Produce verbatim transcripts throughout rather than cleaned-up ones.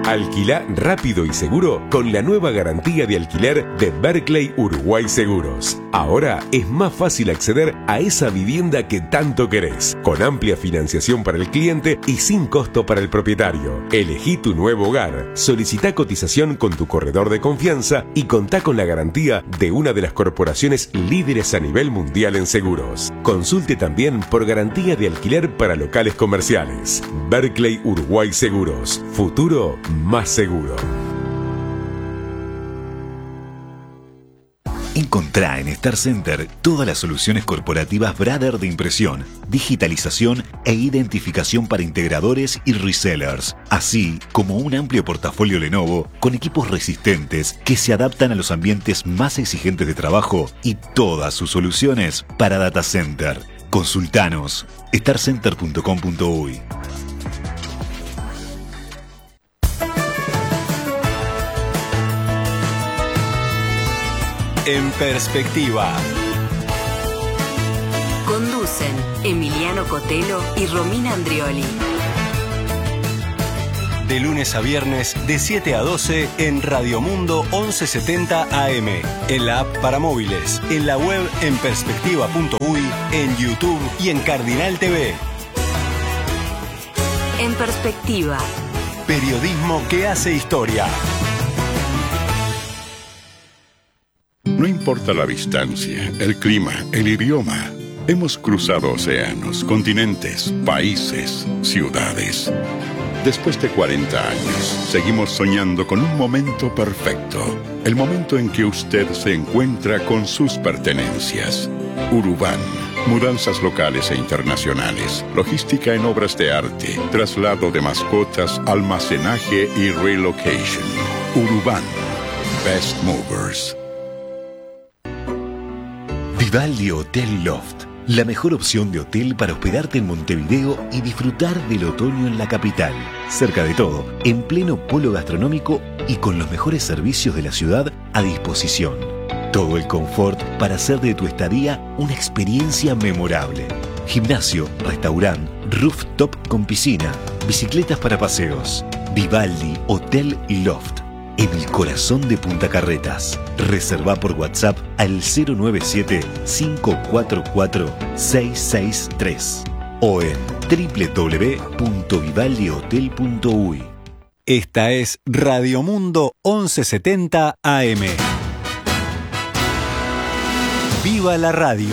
Alquilá rápido y seguro con la nueva garantía de alquiler de Berkeley Uruguay Seguros. Ahora es más fácil acceder a esa vivienda que tanto querés, con amplia financiación para el cliente y sin costo para el propietario. Elegí tu nuevo hogar, solicitá cotización con tu corredor de confianza y contá con la garantía de una de las corporaciones líderes a nivel mundial en seguros. Consulte también por garantía de alquiler para locales comerciales. Berkeley Uruguay Seguros. Futuro más seguro. Encontrá en Star Center todas las soluciones corporativas Brother de impresión, digitalización e identificación para integradores y resellers, así como un amplio portafolio Lenovo con equipos resistentes que se adaptan a los ambientes más exigentes de trabajo y todas sus soluciones para data center. Consultanos star center punto com punto uy. En Perspectiva. Conducen Emiliano Cotelo y Romina Andrioli. De lunes a viernes de siete a doce en Radio Mundo once setenta A M, en la app para móviles, en la web en perspectiva punto uy, en YouTube y en Cardinal T V. En Perspectiva. Periodismo que hace historia. No importa la distancia, el clima, el idioma. Hemos cruzado océanos, continentes, países, ciudades. Después de cuarenta años, seguimos soñando con un momento perfecto. El momento en que usted se encuentra con sus pertenencias. Urubán. Mudanzas locales e internacionales. Logística en obras de arte. Traslado de mascotas, almacenaje y relocation. Urubán. Best Movers. Vivaldi Hotel Loft, la mejor opción de hotel para hospedarte en Montevideo y disfrutar del otoño en la capital. Cerca de todo, en pleno polo gastronómico y con los mejores servicios de la ciudad a disposición. Todo el confort para hacer de tu estadía una experiencia memorable. Gimnasio, restaurante, rooftop con piscina, bicicletas para paseos. Vivaldi Hotel Loft. En el corazón de Punta Carretas. Reserva por WhatsApp al cero nueve siete, cinco cuatro cuatro, seis seis tres o en doble u doble u doble u punto vivaldi hotel punto uy. Esta es Radio Mundo once setenta A M. ¡Viva la radio!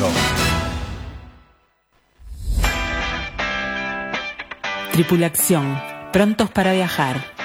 Tripulación, prontos para viajar.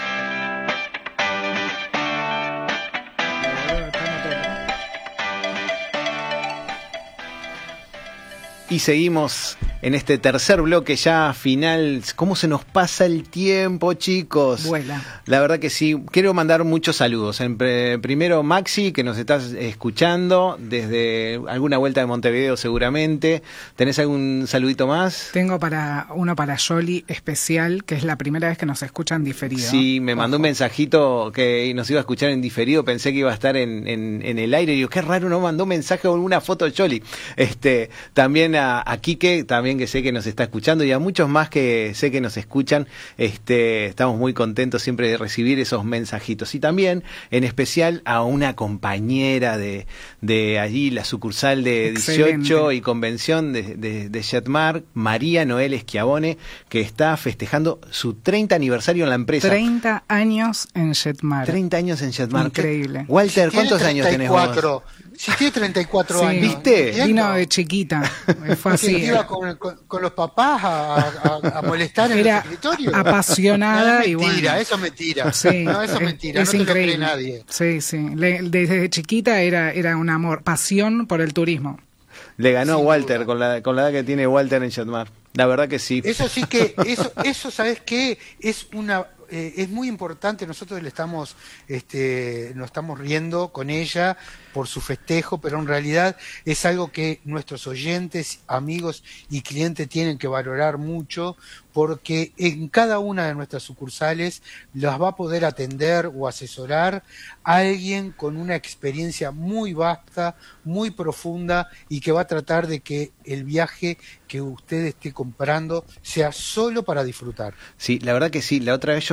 Y seguimos en este tercer bloque ya final. ¿Cómo se nos pasa el tiempo, chicos? Vuela. La verdad que sí. Quiero mandar muchos saludos. En pre- primero, Maxi, que nos estás escuchando desde alguna vuelta de Montevideo seguramente. ¿Tenés algún saludito más? Tengo para uno para Yoli especial, que es la primera vez que nos escuchan diferido. Sí, me mandó Ojo. un mensajito que nos iba a escuchar en diferido. Pensé que iba a estar en, en, en el aire. Y digo, qué raro, no mandó un mensaje o una foto de Yoli. Este, también a, a Quique, también que sé que nos está escuchando, y a muchos más que sé que nos escuchan. Este, estamos muy contentos siempre de recibir esos mensajitos. Y también, en especial, a una compañera de, de allí, la sucursal de Excelente. dieciocho y convención de, de, de Jetmar, María Noel Schiavone, que está festejando su treinta aniversario en la empresa. treinta años en Jetmar. treinta años en Jetmar. Increíble. Walter, Si ¿cuántos tiene años tenés vos? Si tiene treinta y cuatro Sí. años. ¿Viste? ¿entiendo? Vino de chiquita. Fue así. Que iba con, con, con los papás a, a, a molestar en Era el escritorio. apasionada. No, es y mentira, bueno. eso es mentira. Sí, no, eso es, es mentira, es no te increíble. lo cree nadie. Sí, sí. Le- desde chiquita era, era un amor, pasión por el turismo. Le ganó Sin a Walter duda. con la, con la edad que tiene Walter en Jetmar. La verdad que sí. Eso sí que, eso, eso ¿sabes qué? Es una... Eh, es muy importante, nosotros le estamos, este, nos estamos riendo con ella por su festejo, pero en realidad es algo que nuestros oyentes, amigos y clientes tienen que valorar mucho, porque en cada una de nuestras sucursales las va a poder atender o asesorar alguien con una experiencia muy vasta, muy profunda, y que va a tratar de que el viaje que usted esté comprando sea solo para disfrutar. Sí, la verdad que sí. La otra vez yo me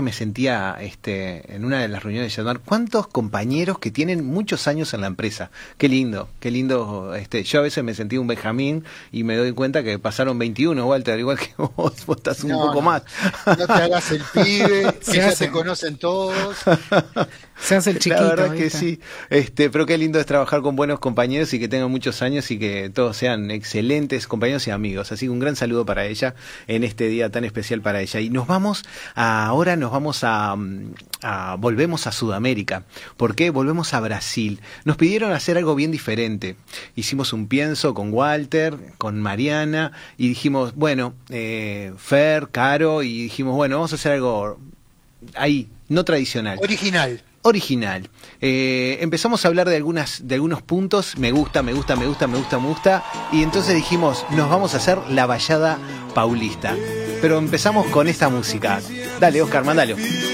me sentía este, en una de las reuniones de llamar, ¿cuántos compañeros que tienen muchos años en la empresa? Qué lindo, qué lindo. Este, yo a veces me sentí un Benjamín y me doy cuenta que pasaron veintiuno, Walter, igual que vos, vos estás un no, poco no, más. No te hagas el pibe, Se que ya hace. te conocen todos. Se hace el chiquito. La verdad que ¿viste? sí, este, pero qué lindo es trabajar con buenos compañeros y que tengan muchos años y que todos sean excelentes compañeros y amigos. Así que un gran saludo para ella en este día tan especial para ella. Y nos vamos, a, ahora nos vamos a, a, volvemos a Sudamérica. ¿Por qué? Volvemos a Brasil. Nos pidieron hacer algo bien diferente. Hicimos un pienso con Walter, con Mariana, y dijimos, bueno, eh, Fer, Caro, y dijimos, bueno, vamos a hacer algo ahí, no tradicional. Original. Original. Eh, empezamos a hablar de algunas, de algunos puntos. Me gusta, me gusta, me gusta, me gusta, me gusta. Y entonces dijimos, nos vamos a hacer la vallada paulista. Pero empezamos con esta música. Dale, Oscar, mándalo.